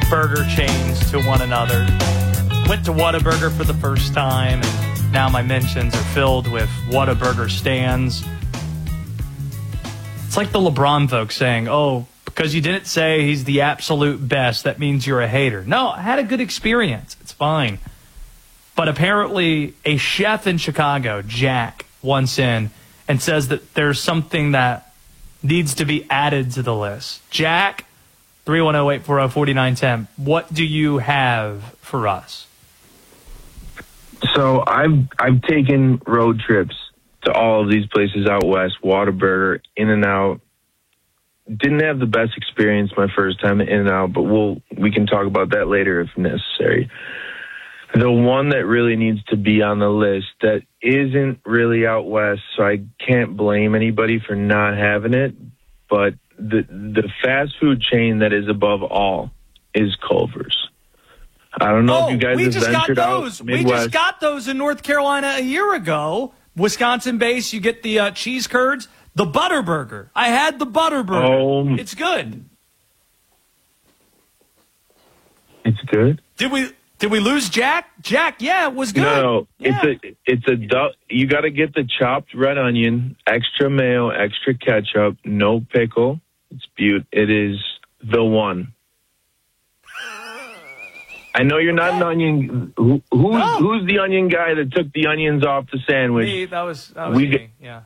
burger chains to one another. Went to Whataburger for the first time, and now my mentions are filled with Whataburger stands. It's like the LeBron folks saying, oh, because you didn't say he's the absolute best, that means you're a hater. No, I had a good experience. It's fine. But apparently a chef in Chicago, Jack, wants in and says that there's something that needs to be added to the list. Jack, 310-840-4910, what do you have for us? So I've taken road trips to all of these places out west, Whataburger, In-N-Out. Didn't have the best experience my first time at In-N-Out, but we can talk about that later if necessary. The one that really needs to be on the list that isn't really out west, so I can't blame anybody for not having it, but the fast food chain that is above all is Culver's. I don't know if you guys have ventured out Midwest. We just got those in North Carolina a year ago. Wisconsin-based, you get the cheese curds. The Butterburger. I had the Butterburger. It's good. It's good? Did we lose Jack? Jack, yeah, it was good. No, yeah. You got to get the chopped red onion, extra mayo, extra ketchup, no pickle. It is the one. I know you're not an onion. Who's the onion guy that took the onions off the sandwich? Me. That was me. Yeah.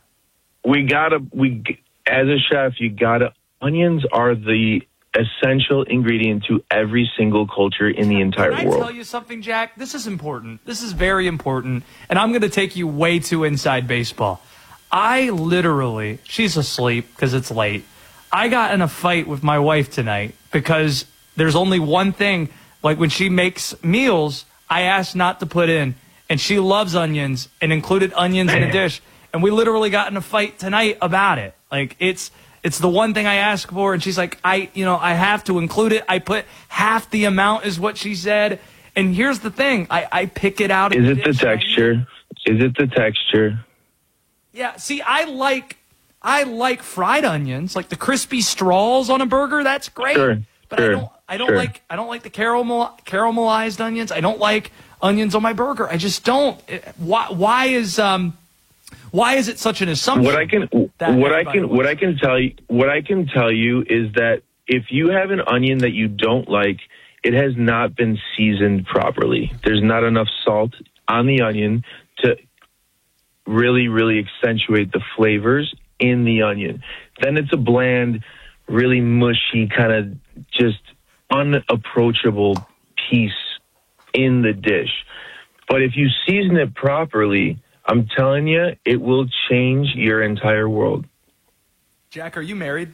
As a chef, onions are the essential ingredient to every single culture in the entire world. Can I tell you something, Jack? This is important. This is very important. And I'm going to take you way too inside baseball. I literally, she's asleep because it's late. I got in a fight with my wife tonight because there's only one thing. Like when she makes meals, I ask not to put in. And she loves onions and included onions in a dish. And we literally got in a fight tonight about it. Like it's the one thing I ask for, and she's like, I have to include it. I put half the amount is what she said. And here's the thing, I pick it out. Is it the texture? Is it the texture? Yeah. See, I like fried onions, like the crispy straws on a burger. That's great. Sure. But I don't like the caramelized onions. I don't like onions on my burger. I just don't. Why is it such an assumption? What I can tell you is that if you have an onion that you don't like, it has not been seasoned properly. There's not enough salt on the onion to really, really accentuate the flavors in the onion. Then it's a bland, really mushy, kind of just unapproachable piece in the dish. But if you season it properly, I'm telling you, it will change your entire world. Jack, are you married?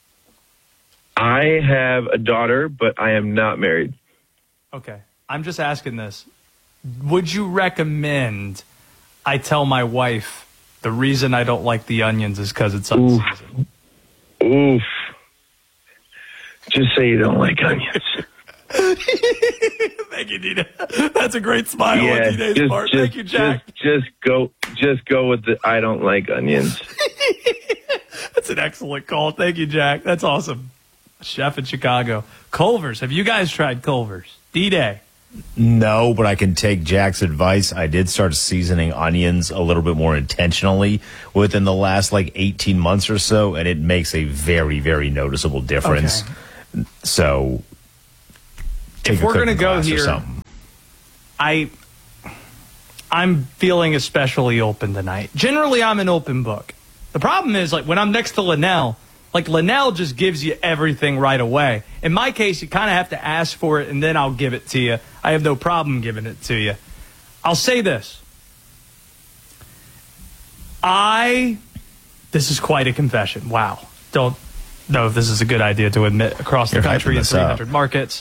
I have a daughter, but I am not married. Okay. I'm just asking this. Would you recommend I tell my wife the reason I don't like the onions is because it's unseasoned? Oof. Just say you don't like onions. Thank you, Dina. That's a great smile on Dina's part. Thank you, Jack. Just go with the I don't like onions. That's an excellent call. Thank you, Jack. That's awesome. Chef in Chicago. Culver's. Have you guys tried Culver's? D-Day. No, but I can take Jack's advice. I did start seasoning onions a little bit more intentionally within the last 18 months or so, and it makes a very, very noticeable difference. Okay. So if we're going to go here, I'm feeling especially open tonight. Generally, I'm an open book. The problem is, when I'm next to Linnell, Linnell just gives you everything right away. In my case, you kind of have to ask for it, and then I'll give it to you. I have no problem giving it to you. I'll say this. This is quite a confession. Wow. Don't know if this is a good idea to admit across the country in 300 markets.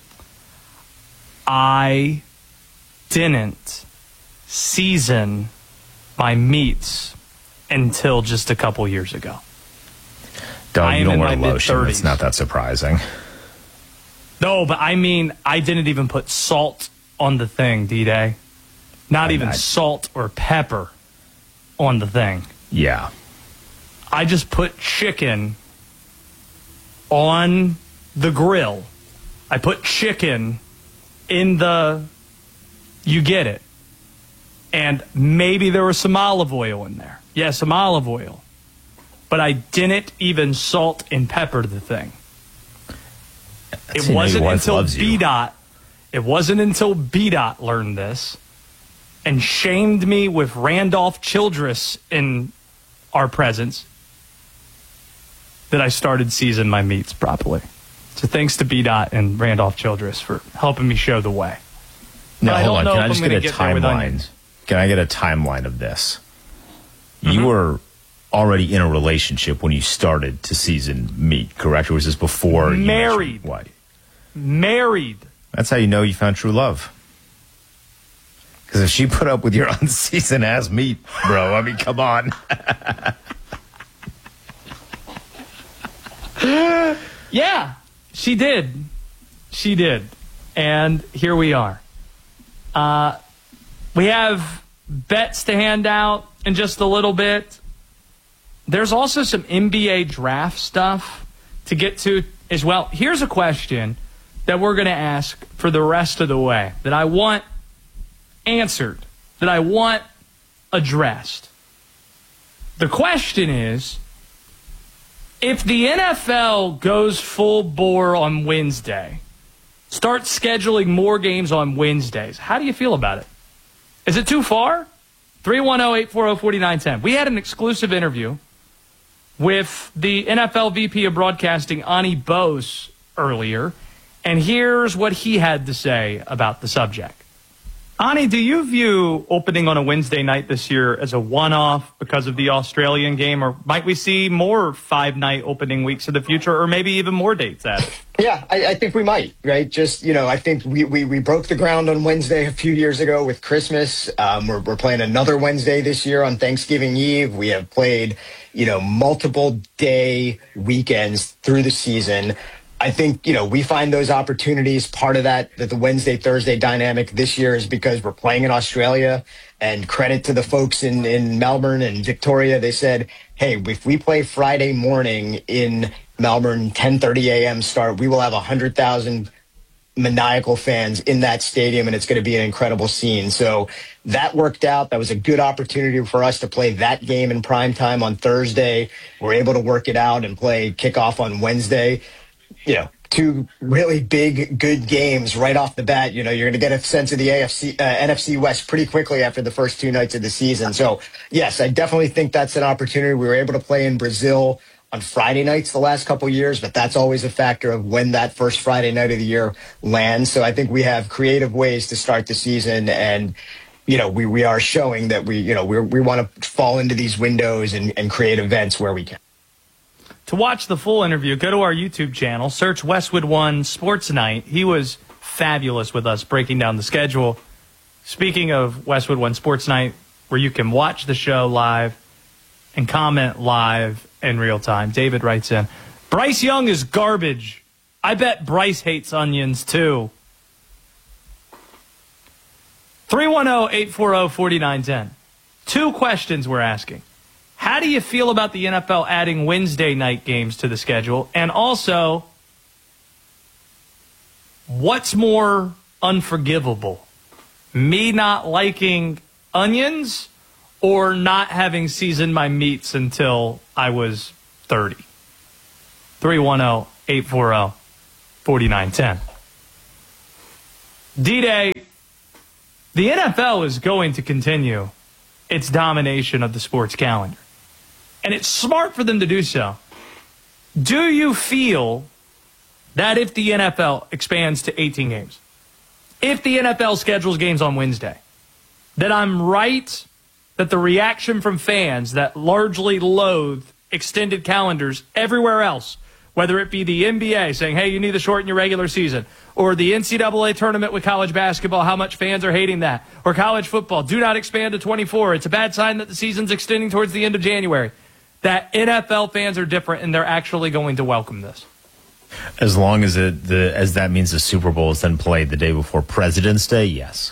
I didn't season my meats until just a couple years ago. You don't wear lotion. It's not that surprising. No, but I mean, I didn't even put salt on the thing, D-Day. Not even salt or pepper on the thing. Yeah. I just put chicken on the grill I put chicken in the, you get it. And maybe there was some olive oil in there. Yeah, some olive oil. But I didn't even salt and pepper the thing. It wasn't until B-Dot. It wasn't until B-Dot learned this and shamed me with Randolph Childress in our presence that I started seasoning my meats properly. So thanks to B-Dot and Randolph Childress for helping me show the way. Now, hold on. Can I just get a timeline? Can I get a timeline of this? Mm-hmm. You were already in a relationship when you started to season meat, correct? Or was this before? Married. What? Married. That's how you know you found true love. Because if she put up with your unseasoned ass meat, bro, I mean, come on. Yeah, she did. She did. And here we are. We have bets to hand out in just a little bit. There's also some NBA draft stuff to get to as well. Here's a question that we're going to ask for the rest of the way that I want answered, that I want addressed. The question is, if the NFL goes full bore on Wednesday, starts scheduling more games on Wednesdays, how do you feel about it? Is it too far? 310-840-4910. We had an exclusive interview with the NFL VP of Broadcasting, Ani Bose, earlier, and here's what he had to say about the subject. Ani, do you view opening on a Wednesday night this year as a one-off because of the Australian game, or might we see more 5-night opening weeks in the future, or maybe even more dates added? Yeah, I think we might, right? Just, I think we broke the ground on Wednesday a few years ago with Christmas. We're playing another Wednesday this year on Thanksgiving Eve. We have played, multiple day weekends through the season. I think, we find those opportunities. Part of that the Wednesday-Thursday dynamic this year is because we're playing in Australia, and credit to the folks in Melbourne and Victoria. They said, hey, if we play Friday morning in Melbourne, 10:30 a.m. start, we will have 100,000 maniacal fans in that stadium, and it's going to be an incredible scene. So that worked out. That was a good opportunity for us to play that game in prime time on Thursday. We're able to work it out and play kickoff on Wednesday. Two really big, good games right off the bat. You're going to get a sense of the NFC West pretty quickly after the first 2 nights of the season. So, yes, I definitely think that's an opportunity. We were able to play in Brazil on Friday nights the last couple of years, but that's always a factor of when that first Friday night of the year lands. So I think we have creative ways to start the season, and we are showing that we want to fall into these windows and create events where we can. To watch the full interview, go to our YouTube channel, search Westwood One Sports Night. He was fabulous with us breaking down the schedule. Speaking of Westwood One Sports Night, where you can watch the show live and comment live in real time, David writes in, Bryce Young is garbage. I bet Bryce hates onions too. 310-840-4910. 2 questions we're asking. How do you feel about the NFL adding Wednesday night games to the schedule? And also, what's more unforgivable? Me not liking onions or not having seasoned my meats until I was 30? 310-840-4910. D-Day, the NFL is going to continue its domination of the sports calendar. And it's smart for them to do so. Do you feel that if the NFL expands to 18 games, if the NFL schedules games on Wednesday, that I'm right that the reaction from fans that largely loathe extended calendars everywhere else, whether it be the NBA saying, hey, you need to shorten your regular season, or the NCAA tournament with college basketball, how much fans are hating that, or college football, do not expand to 24. It's a bad sign that the season's extending towards the end of January. That NFL fans are different and they're actually going to welcome this. As long as as that means the Super Bowl is then played the day before President's Day, yes.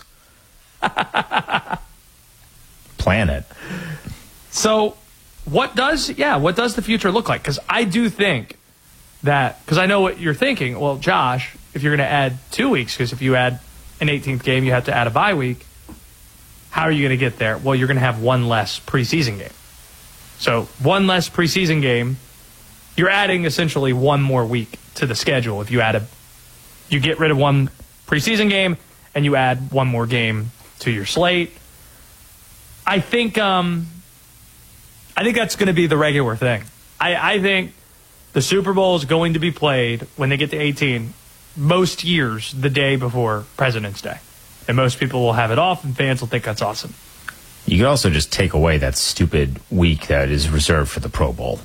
Plan it. So what does the future look like? Because I do think that, because I know what you're thinking. Well, Josh, if you're going to add 2 weeks, because if you add an 18th game, you have to add a bye week. How are you going to get there? Well, you're going to have one less preseason game. So one less preseason game, you're adding essentially one more week to the schedule. If you you get rid of one preseason game and you add one more game to your slate. I think that's going to be the regular thing. I think the Super Bowl is going to be played when they get to 18, most years the day before President's Day. And most people will have it off, and fans will think that's awesome. You could also just take away that stupid week that is reserved for the Pro Bowl.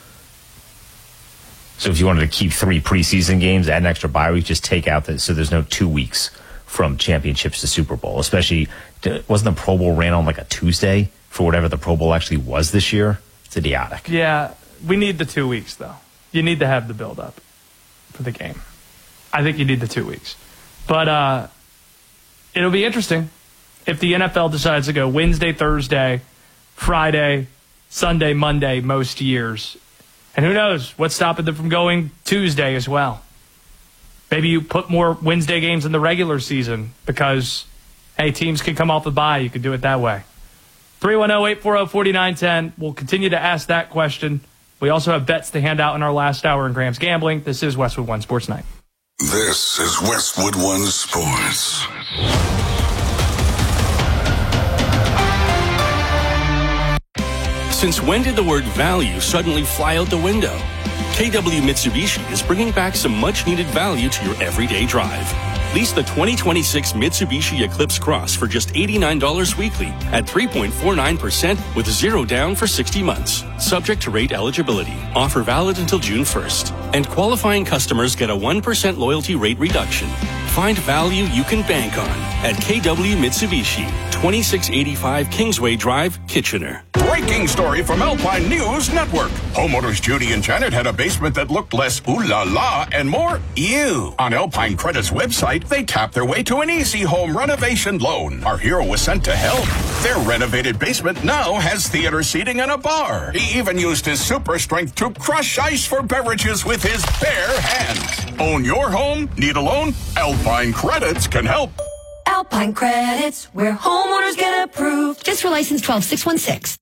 So if you wanted to keep 3 preseason games, add an extra bye week, just take out so there's no 2 weeks from championships to Super Bowl. Especially, wasn't the Pro Bowl ran on like a Tuesday for whatever the Pro Bowl actually was this year? It's idiotic. Yeah, we need the 2 weeks, though. You need to have the build-up for the game. I think you need the 2 weeks. But it'll be interesting if the NFL decides to go Wednesday, Thursday, Friday, Sunday, Monday most years. And who knows what's stopping them from going Tuesday as well. Maybe you put more Wednesday games in the regular season because, hey, teams can come off the bye. You could do it that way. 310-840-4910. We'll continue to ask that question. We also have bets to hand out in our last hour in Graham's Gambling. This is Westwood One Sports Night. This is Westwood One Sports. Since when did the word value suddenly fly out the window? KW Mitsubishi is bringing back some much-needed value to your everyday drive. Lease the 2026 Mitsubishi Eclipse Cross for just $89 weekly at 3.49% with 0 down for 60 months. Subject to rate eligibility. Offer valid until June 1st. And qualifying customers get a 1% loyalty rate reduction. Find value you can bank on at KW Mitsubishi, 2685 Kingsway Drive, Kitchener. Breaking story from Alpine News Network. Homeowners Judy and Janet had a basement that looked less ooh la la and more ew. On Alpine Credit's website, they tapped their way to an easy home renovation loan. Our hero was sent to help. Their renovated basement now has theater seating and a bar. He even used his super strength to crush ice for beverages with his bare hands. Own your home? Need a loan? Alpine Credits can help. Alpine Credits, where homeowners get approved. Just for license 12616.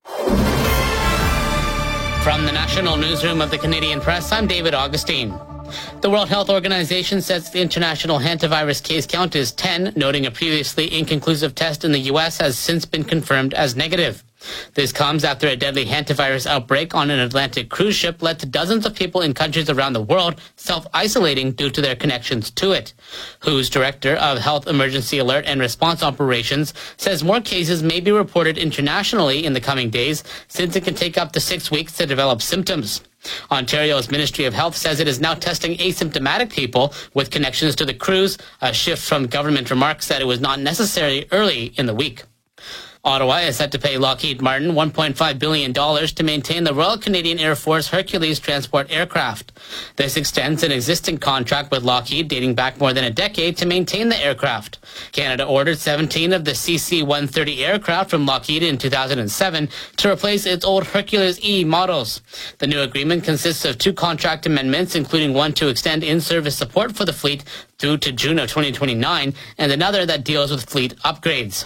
From the National Newsroom of the Canadian Press, I'm David Augustine. The World Health Organization says the international hantavirus case count is 10, noting a previously inconclusive test in the U.S. has since been confirmed as negative. This comes after a deadly hantavirus outbreak on an Atlantic cruise ship led to dozens of people in countries around the world self-isolating due to their connections to it. WHO's Director of Health Emergency Alert and Response Operations says more cases may be reported internationally in the coming days, since it can take up to 6 weeks to develop symptoms. Ontario's Ministry of Health says it is now testing asymptomatic people with connections to the cruise, a shift from government remarks that it was not necessary early in the week. Ottawa is set to pay Lockheed Martin $1.5 billion to maintain the Royal Canadian Air Force Hercules transport aircraft. This extends an existing contract with Lockheed dating back more than a decade to maintain the aircraft. Canada ordered 17 of the CC-130 aircraft from Lockheed in 2007 to replace its old Hercules E models. The new agreement consists of 2 contract amendments, including one to extend in-service support for the fleet through to June of 2029, and another that deals with fleet upgrades.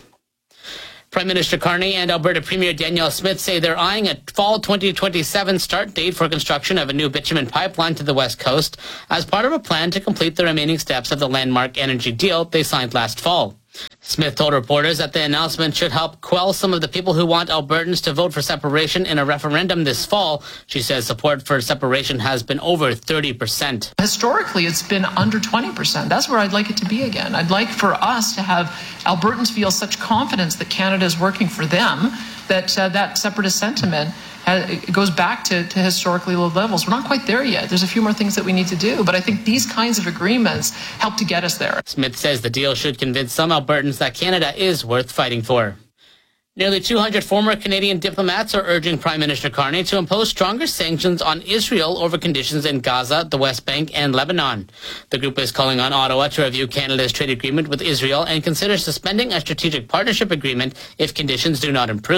Prime Minister Carney and Alberta Premier Danielle Smith say they're eyeing a fall 2027 start date for construction of a new bitumen pipeline to the West Coast as part of a plan to complete the remaining steps of the landmark energy deal they signed last fall. Smith told reporters that the announcement should help quell some of the people who want Albertans to vote for separation in a referendum this fall. She says support for separation has been over 30%. Historically, it's been under 20%. That's where I'd like it to be again. I'd like for us to have Albertans feel such confidence that Canada is working for them that that separatist sentiment it goes back to historically low levels. We're not quite there yet. There's a few more things that we need to do, but I think these kinds of agreements help to get us there. Smith says the deal should convince some Albertans that Canada is worth fighting for. Nearly 200 former Canadian diplomats are urging Prime Minister Carney to impose stronger sanctions on Israel over conditions in Gaza, the West Bank, and Lebanon. The group is calling on Ottawa to review Canada's trade agreement with Israel and consider suspending a strategic partnership agreement if conditions do not improve.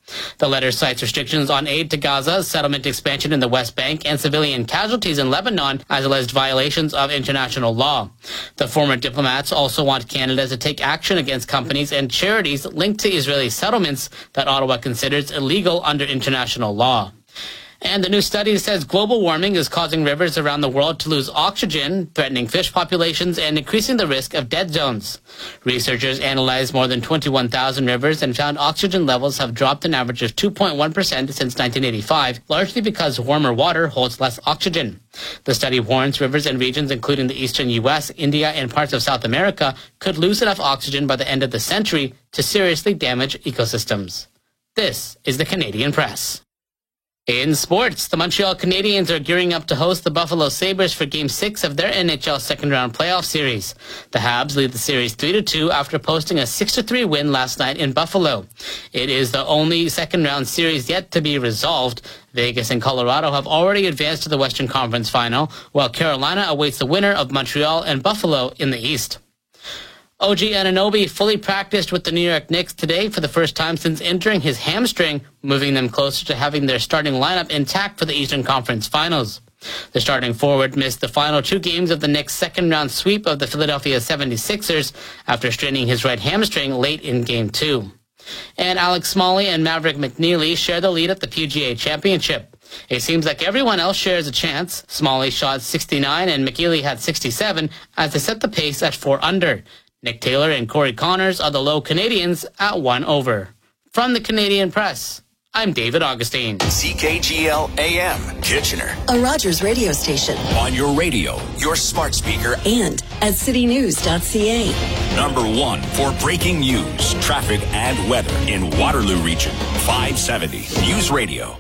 The letter cites restrictions on aid to Gaza, settlement expansion in the West Bank, and civilian casualties in Lebanon as alleged violations of international law. The former diplomats also want Canada to take action against companies and charities linked to Israeli settlements that Ottawa considers illegal under international law. And the new study says global warming is causing rivers around the world to lose oxygen, threatening fish populations and increasing the risk of dead zones. Researchers analyzed more than 21,000 rivers and found oxygen levels have dropped an average of 2.1% since 1985, largely because warmer water holds less oxygen. The study warns rivers and regions including the eastern U.S., India, and parts of South America could lose enough oxygen by the end of the century to seriously damage ecosystems. This is the Canadian Press. In sports, the Montreal Canadiens are gearing up to host the Buffalo Sabres for Game 6 of their NHL second-round playoff series. The Habs lead the series 3-2 after posting a 6-3 win last night in Buffalo. It is the only second-round series yet to be resolved. Vegas and Colorado have already advanced to the Western Conference Final, while Carolina awaits the winner of Montreal and Buffalo in the East. OG Anunoby fully practiced with the New York Knicks today for the first time since injuring his hamstring, moving them closer to having their starting lineup intact for the Eastern Conference Finals. The starting forward missed the final 2 games of the Knicks' second-round sweep of the Philadelphia 76ers after straining his right hamstring late in Game 2. And Alex Smalley and Maverick McNeely share the lead at the PGA Championship. It seems like everyone else shares a chance. Smalley shot 69 and McNeely had 67 as they set the pace at 4 under. Nick Taylor and Corey Connors are the low Canadians at 1 over. From the Canadian Press, I'm David Augustine. CKGL AM, Kitchener. A Rogers radio station. On your radio, your smart speaker, and at citynews.ca. Number 1 for breaking news, traffic, and weather in Waterloo Region. 570 News Radio.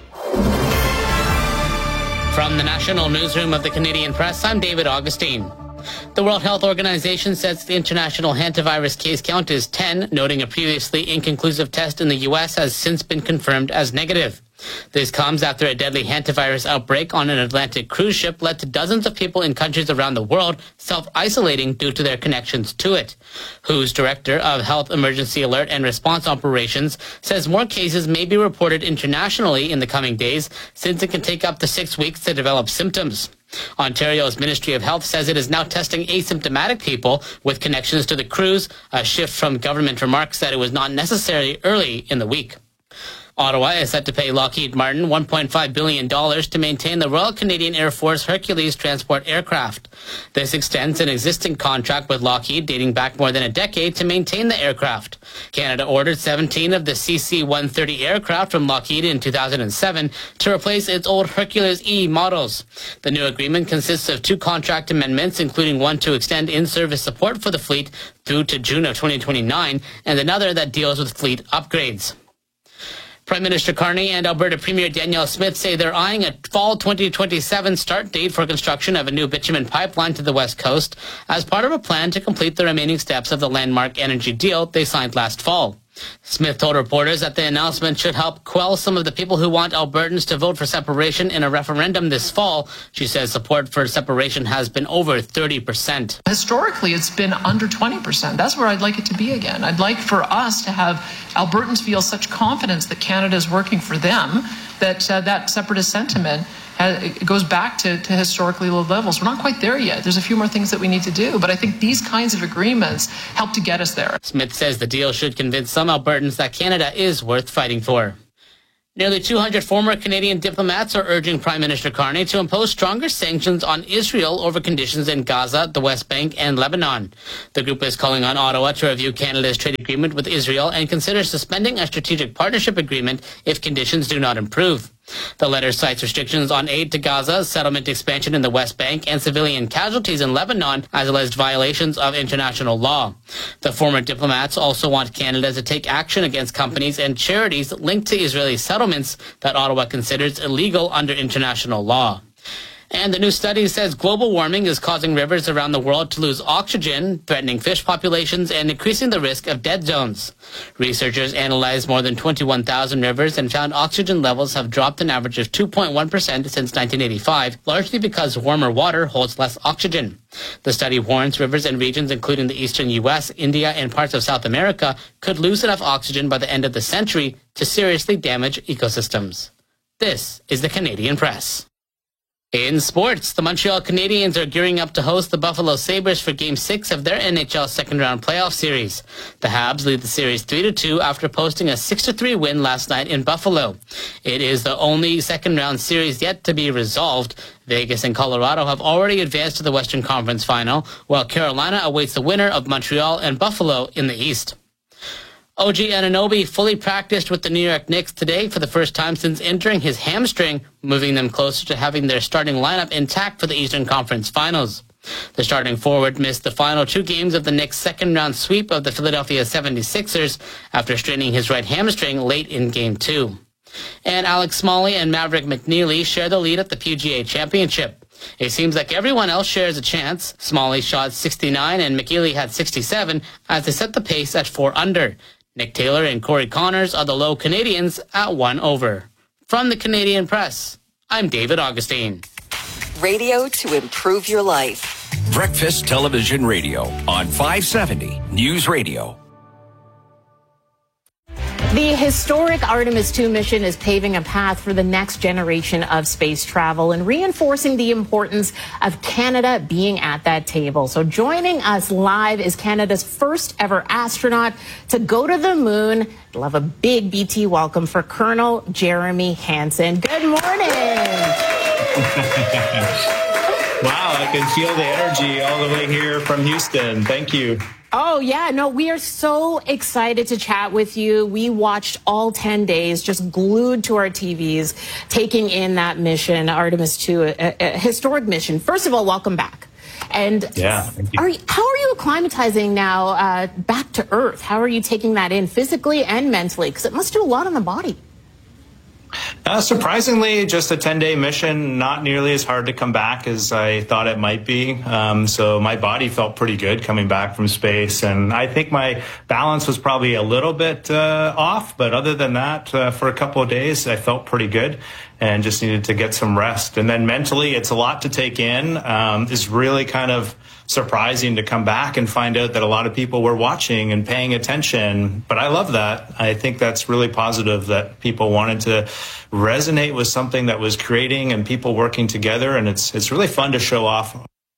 From the National Newsroom of the Canadian Press, I'm David Augustine. The World Health Organization says the international hantavirus case count is 10, noting a previously inconclusive test in the U.S. has since been confirmed as negative. This comes after a deadly hantavirus outbreak on an Atlantic cruise ship led to dozens of people in countries around the world self-isolating due to their connections to it. WHO's Director of Health Emergency Alert and Response Operations says more cases may be reported internationally in the coming days, since it can take up to 6 weeks to develop symptoms. Ontario's Ministry of Health says it is now testing asymptomatic people with connections to the cruise, a shift from government remarks that it was not necessary early in the week. Ottawa is set to pay Lockheed Martin $1.5 billion to maintain the Royal Canadian Air Force Hercules transport aircraft. This extends an existing contract with Lockheed dating back more than a decade to maintain the aircraft. Canada ordered 17 of the CC-130 aircraft from Lockheed in 2007 to replace its old Hercules E models. The new agreement consists of 2 contract amendments, including one to extend in-service support for the fleet through to June of 2029, and another that deals with fleet upgrades. Prime Minister Carney and Alberta Premier Danielle Smith say they're eyeing a fall 2027 start date for construction of a new bitumen pipeline to the West Coast as part of a plan to complete the remaining steps of the landmark energy deal they signed last fall. Smith told reporters that the announcement should help quell some of the people who want Albertans to vote for separation in a referendum this fall. She says support for separation has been over 30%. Historically, it's been under 20%. That's where I'd like it to be again. I'd like for us to have Albertans feel such confidence that Canada is working for them that that separatist sentiment it goes back to historically low levels. We're not quite there yet. There's a few more things that we need to do, but I think these kinds of agreements help to get us there. Smith says the deal should convince some Albertans that Canada is worth fighting for. Nearly 200 former Canadian diplomats are urging Prime Minister Carney to impose stronger sanctions on Israel over conditions in Gaza, the West Bank, and Lebanon. The group is calling on Ottawa to review Canada's trade agreement with Israel and consider suspending a strategic partnership agreement if conditions do not improve. The letter cites restrictions on aid to Gaza, settlement expansion in the West Bank, and civilian casualties in Lebanon as alleged violations of international law. The former diplomats also want Canada to take action against companies and charities linked to Israeli settlements that Ottawa considers illegal under international law. And the new study says global warming is causing rivers around the world to lose oxygen, threatening fish populations and increasing the risk of dead zones. Researchers analyzed more than 21,000 rivers and found oxygen levels have dropped an average of 2.1% since 1985, largely because warmer water holds less oxygen. The study warns rivers and regions including the eastern U.S., India, and parts of South America could lose enough oxygen by the end of the century to seriously damage ecosystems. This is the Canadian Press. In sports, the Montreal Canadiens are gearing up to host the Buffalo Sabres for Game 6 of their NHL second-round playoff series. The Habs lead the series 3-2 after posting a 6-3 win last night in Buffalo. It is the only second-round series yet to be resolved. Vegas and Colorado have already advanced to the Western Conference Final, while Carolina awaits the winner of Montreal and Buffalo in the East. OG Anunoby fully practiced with the New York Knicks today for the first time since injuring his hamstring, moving them closer to having their starting lineup intact for the Eastern Conference Finals. The starting forward missed the final 2 games of the Knicks' second-round sweep of the Philadelphia 76ers after straining his right hamstring late in Game 2. And Alex Smalley and Maverick McNeely share the lead at the PGA Championship. It seems like everyone else shares a chance. Smalley shot 69 and McNeely had 67 as they set the pace at 4 under. Nick Taylor and Corey Connors are the low Canadians at 1 over. From the Canadian Press, I'm David Augustine. Radio to improve your life. Breakfast Television Radio on 570 News Radio. The historic Artemis II mission is paving a path for the next generation of space travel and reinforcing the importance of Canada being at that table. So joining us live is Canada's first ever astronaut to go to the moon. We'll have a big BT welcome for Colonel Jeremy Hansen. Good morning. Wow, I can feel the energy all the way here from Houston. Thank you. Oh, yeah. No, we are so excited to chat with you. We watched all 10 days, just glued to our TVs, taking in that mission, Artemis II, a historic mission. First of all, welcome back. And yeah, how are you acclimatizing now back to Earth? How are you taking that in physically and mentally? Because it must do a lot on the body. Surprisingly, just a 10-day mission, not nearly as hard to come back as I thought it might be. So my body felt pretty good coming back from space. And I think my balance was probably a little bit off. But other than that, for a couple of days, I felt pretty good and just needed to get some rest. And then mentally, it's a lot to take in. It's really kind of surprising to come back and find out that a lot of people were watching and paying attention. But I love that. I think that's really positive that people wanted to resonate with something that was creating and people working together. And it's really fun to show off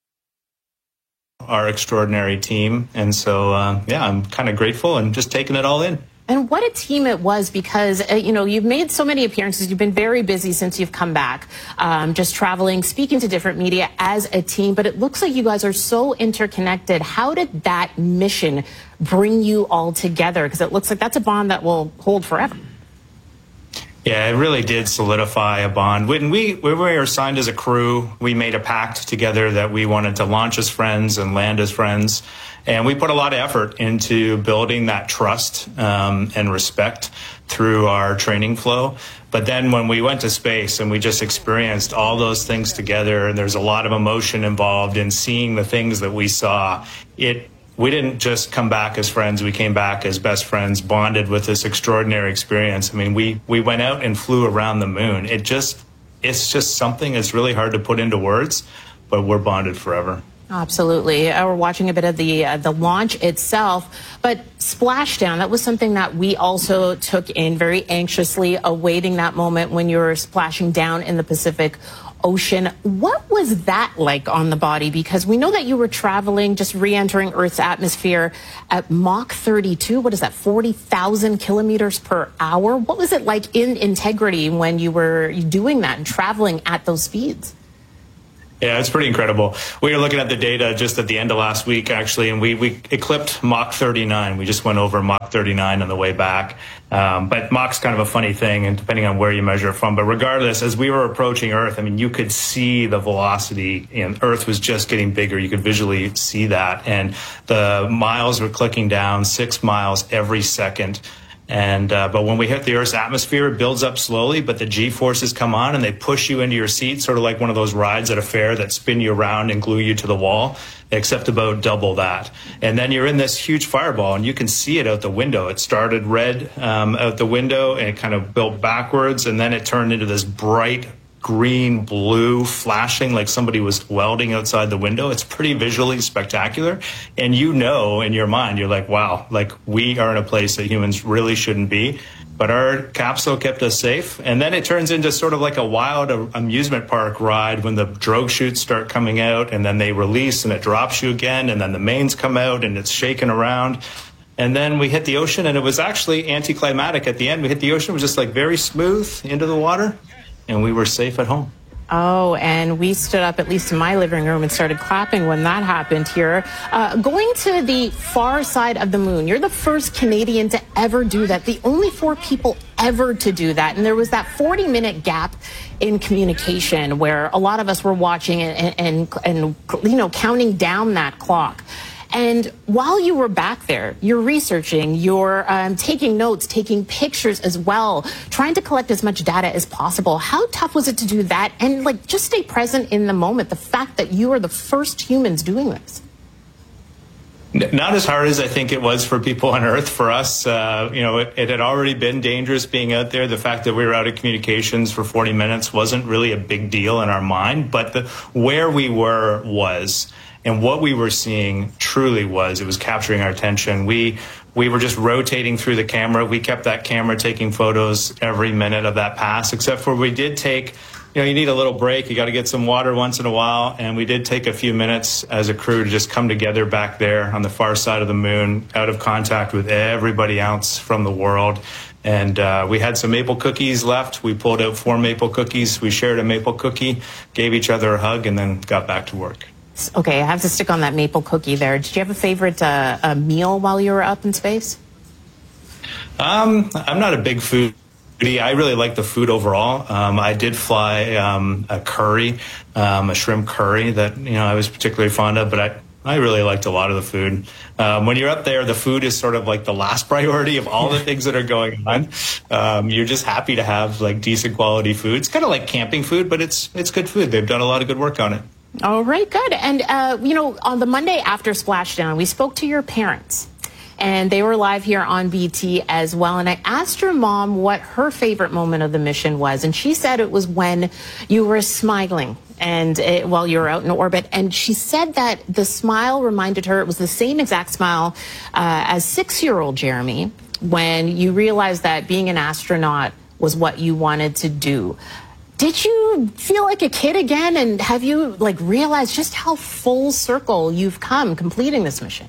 our extraordinary team. And so, yeah, I'm kind of grateful and just taking it all in. And what a team it was, because, you've made so many appearances. You've been very busy since you've come back, just traveling, speaking to different media as a team. But it looks like you guys are so interconnected. How did that mission bring you all together? Because it looks like that's a bond that will hold forever. Yeah, it really did solidify a bond. When we were assigned as a crew, we made a pact together that we wanted to launch as friends and land as friends. And we put a lot of effort into building that trust and respect through our training flow. But then when we went to space and we just experienced all those things together, and there's a lot of emotion involved in seeing the things that we saw, we didn't just come back as friends. We came back as best friends, bonded with this extraordinary experience. I mean, we went out and flew around the moon. It's just something that's really hard to put into words, but we're bonded forever. Absolutely. We're watching a bit of the launch itself, but splashdown, that was something that we also took in very anxiously, awaiting that moment when you were splashing down in the Pacific Ocean. What was that like on the body? Because we know that you were traveling, just re-entering Earth's atmosphere at Mach 32. What is that, 40,000 kilometers per hour? What was it like in integrity when you were doing that and traveling at those speeds? Yeah, it's pretty incredible. We were looking at the data just at the end of last week, actually, and we eclipsed Mach 39. We just went over Mach 39 on the way back. But Mach's kind of a funny thing, and depending on where you measure it from. But regardless, as we were approaching Earth, I mean, you could see the velocity, and Earth was just getting bigger. You could visually see that. And the miles were clicking down, 6 miles every second. And but when we hit the Earth's atmosphere, it builds up slowly, but the G-forces come on and they push you into your seat, sort of like one of those rides at a fair that spin you around and glue you to the wall, except about double that. And then you're in this huge fireball, and you can see it out the window. It started red out the window, and it kind of built backwards, and then it turned into this bright green, blue, flashing like somebody was welding outside the window. It's pretty visually spectacular. And you know in your mind, you're like, wow, like we are in a place that humans really shouldn't be. But our capsule kept us safe. And then it turns into sort of like a wild amusement park ride when the drogue chutes start coming out, and then they release and it drops you again, and then the mains come out and it's shaking around. And then we hit the ocean, and it was actually anticlimactic at the end. We hit the ocean, it was just like very smooth into the water, and we were safe at home. Oh, and we stood up, at least in my living room, and started clapping when that happened here. Going to the far side of the moon, you're the first Canadian to ever do that, the only 4 people ever to do that. And there was that 40-minute gap in communication where a lot of us were watching and you know, counting down that clock. And while you were back there, you're researching, you're taking notes, taking pictures as well, trying to collect as much data as possible. How tough was it to do that and like just stay present in the moment, the fact that you are the first humans doing this? Not as hard as I think it was for people on Earth. For us, you know, it had already been dangerous being out there. The fact that we were out of communications for 40 minutes wasn't really a big deal in our mind, but where we were was. And what we were seeing truly was, it was capturing our attention. We were just rotating through the camera. We kept that camera taking photos every minute of that pass, except for we did take, you know, you need a little break. You got to get some water once in a while. And we did take a few minutes as a crew to just come together back there on the far side of the moon, out of contact with everybody else from the world. And we had some maple cookies left. We pulled out 4 maple cookies. We shared a maple cookie, gave each other a hug, and then got back to work. Okay, I have to stick on that maple cookie there. Did you have a favorite meal while you were up in space? I'm not a big foodie. I really like the food overall. I did fly a curry, a shrimp curry that, you know, I was particularly fond of, but I really liked a lot of the food. When you're up there, the food is sort of like the last priority of all the things that are going on. You're just happy to have like decent quality food. It's kind of like camping food, but it's good food. They've done a lot of good work on it. All right, good. And, you know, on the Monday after Splashdown, we spoke to your parents, and they were live here on BT as well. And I asked your mom what her favorite moment of the mission was, and she said it was when you were smiling and while you were out in orbit. And she said that the smile reminded her, it was the same exact smile as 6-year-old Jeremy when you realized that being an astronaut was what you wanted to do. Did you feel like a kid again, and have you like realized just how full circle you've come completing this mission?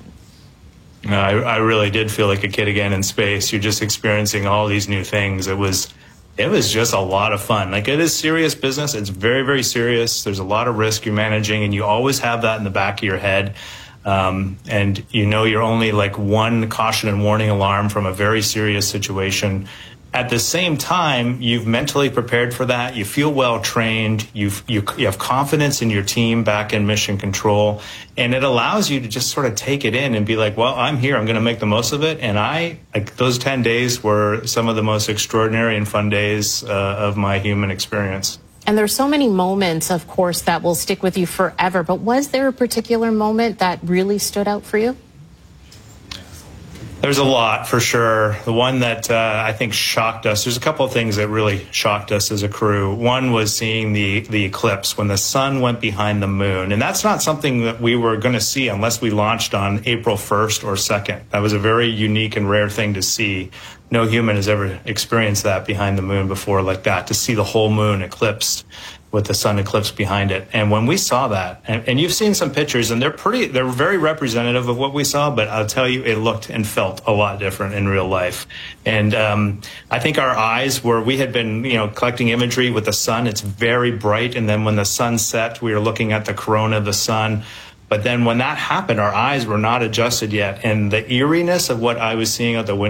I really did feel like a kid again in space. You're just experiencing all these new things. It was just a lot of fun. Like, it is serious business. It's very, very serious. There's a lot of risk you're managing, and you always have that in the back of your head. And you know you're only like one caution and warning alarm from a very serious situation. At the same time, you've mentally prepared for that. You feel well trained. You have confidence in your team back in mission control, and it allows you to just sort of take it in and be like, well, I'm here. I'm going to make the most of it. And those 10 days were some of the most extraordinary and fun days of my human experience. And there's so many moments, of course, that will stick with you forever. But was there a particular moment that really stood out for you? There's a lot, for sure. The one that I think shocked us, there's a couple of things that really shocked us as a crew. One was seeing the eclipse when the sun went behind the moon. And that's not something that we were going to see unless we launched on April 1st or 2nd. That was a very unique and rare thing to see. No human has ever experienced that behind the moon before like that, to see the whole moon eclipsed with the sun eclipse behind it. And when we saw that, and you've seen some pictures, and they're very representative of what we saw, but I'll tell you, it looked and felt a lot different in real life. And I think our eyes we had been, collecting imagery with the sun. It's very bright. And then when the sun set, we were looking at the corona of the sun. But then when that happened, our eyes were not adjusted yet. And the eeriness of what I was seeing out the window